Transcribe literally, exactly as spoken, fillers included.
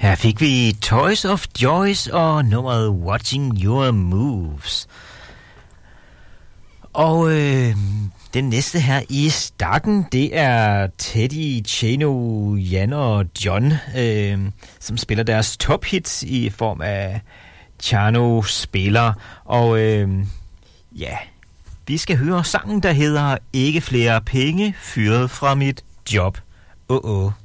Her fik vi Toys of Joys og nummeret Watching Your Moves. Og øh, den næste her i stakken, det er Teddy, Chano, Jan og John, øh, som spiller deres top hits i form af Chano spiller. Og øh, ja, vi skal høre sangen, der hedder Ikke flere penge, fyret fra mit job. Åh, åh.